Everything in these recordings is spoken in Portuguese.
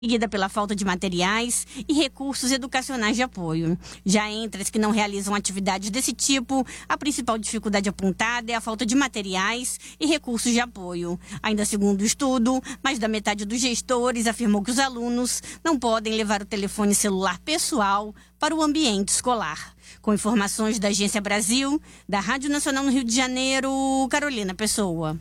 seguida pela falta de materiais e recursos educacionais de apoio. Já entre as que não realizam atividades desse tipo, a principal dificuldade apontada é a falta de materiais e recursos de apoio. Ainda segundo o estudo, mais da metade dos gestores afirmou que os alunos não podem levar o telefone celular pessoal para o ambiente escolar. Com informações da Agência Brasil, da Rádio Nacional no Rio de Janeiro, Carolina Pessoa.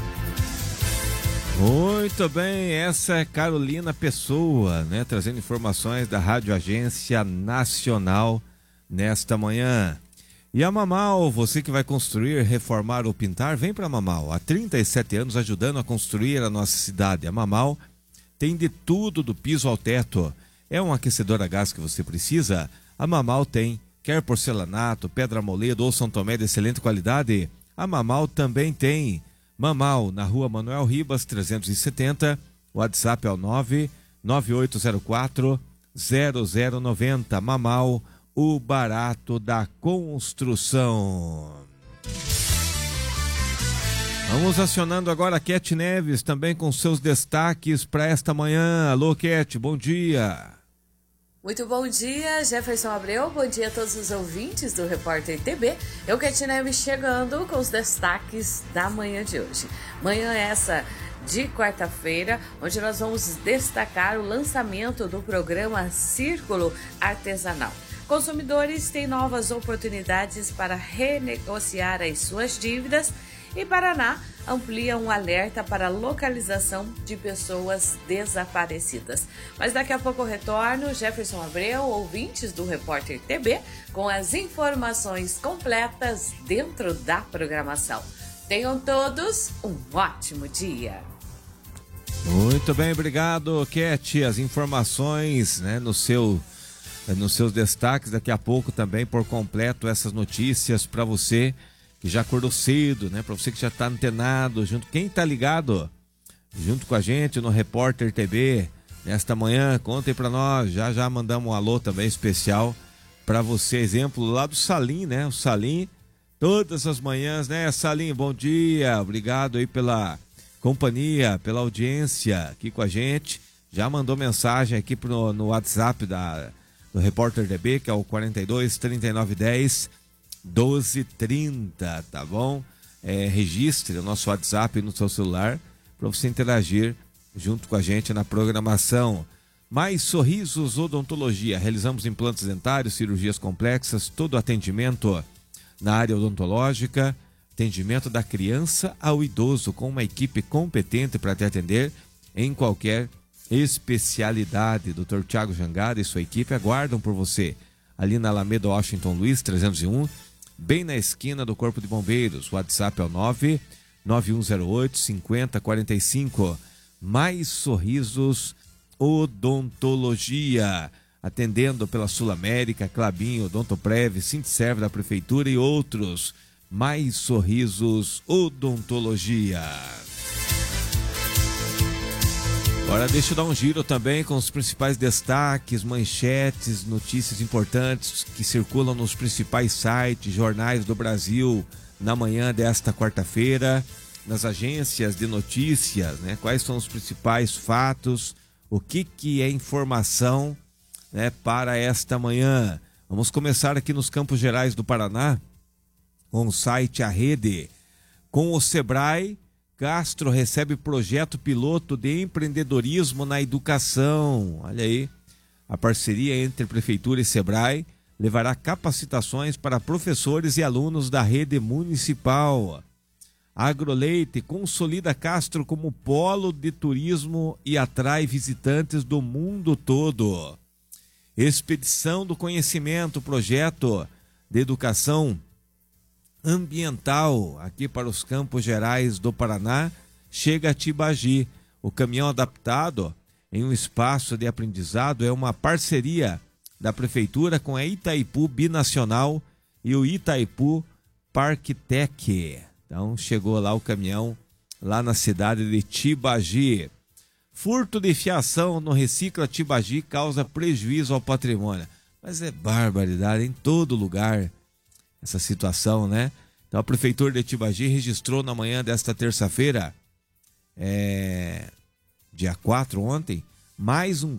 Muito bem, essa é Carolina Pessoa, né? Trazendo informações da Rádio Agência Nacional nesta manhã. E a Mamal, você que vai construir, reformar ou pintar, vem para a Mamal. Há 37 anos ajudando a construir a nossa cidade. A Mamal tem de tudo do piso ao teto. É um aquecedor a gás que você precisa? A Mamal tem. Quer porcelanato, pedra moledo ou São Tomé de excelente qualidade? A Mamal também tem. Mamal, na rua Manuel Ribas, 370. O WhatsApp é o 99804-0090. Mamal, o barato da construção. Vamos acionando agora a Cat Neves, também com seus destaques para esta manhã. Alô, Cat, bom dia. Muito bom dia, Jefferson Abreu, bom dia a todos os ouvintes do Repórter TB. Eu, Cat Neves, chegando com os destaques da manhã de hoje. Manhã essa de quarta-feira, onde nós vamos destacar o lançamento do programa Círculo Artesanal. Consumidores têm novas oportunidades para renegociar as suas dívidas e Paraná amplia um alerta para a localização de pessoas desaparecidas. Mas daqui a pouco eu retorno, Jefferson Abreu, ouvintes do Repórter TB, com as informações completas dentro da programação. Tenham todos um ótimo dia. Muito bem, obrigado, Cat. As informações, né, nos seus destaques, daqui a pouco também por completo essas notícias para você que já acordou cedo, né? Para você que já está antenado, quem está ligado junto com a gente no Repórter TB nesta manhã, contem para nós. Já mandamos um alô também especial para você, exemplo lá do Salim, né? O Salim, todas as manhãs, né? Salim, bom dia, obrigado aí pela companhia, pela audiência aqui com a gente. Já mandou mensagem aqui no WhatsApp do Repórter TB, que é o 42 3910 1230, tá bom? Registre o nosso WhatsApp no seu celular para você interagir junto com a gente na programação. Mais Sorrisos Odontologia. Realizamos implantes dentários, cirurgias complexas, todo atendimento na área odontológica, atendimento da criança ao idoso, com uma equipe competente para te atender em qualquer especialidade. Dr. Thiago Jangada e sua equipe aguardam por você ali na Alameda Washington Luiz 301, bem na esquina do Corpo de Bombeiros. O WhatsApp é o 99108-5045. Mais Sorrisos Odontologia, atendendo pela Sul América, Clabinho, Odontoprev, Sintserv da Prefeitura e outros. Mais Sorrisos Odontologia. Agora deixa eu dar um giro também com os principais destaques, manchetes, notícias importantes que circulam nos principais sites, jornais do Brasil na manhã desta quarta-feira, nas agências de notícias, né? Quais são os principais fatos, o que é informação, né, para esta manhã. Vamos começar aqui nos Campos Gerais do Paraná, com o site A Rede, com o Sebrae. Castro recebe projeto piloto de empreendedorismo na educação. Olha aí, a parceria entre Prefeitura e Sebrae levará capacitações para professores e alunos da rede municipal. Agroleite consolida Castro como polo de turismo e atrai visitantes do mundo todo. Expedição do Conhecimento, projeto de educação ambiental aqui para os Campos Gerais do Paraná, chega a Tibagi. O caminhão adaptado em um espaço de aprendizado é uma parceria da Prefeitura com a Itaipu Binacional e o Itaipu Parktec. Então chegou lá o caminhão, lá na cidade de Tibagi. Furto de fiação no Recicla Tibagi causa prejuízo ao patrimônio. Mas é barbaridade em todo lugar essa situação, né? Então a Prefeitura de Tibagi registrou na manhã desta terça-feira, dia 4 ontem, mais um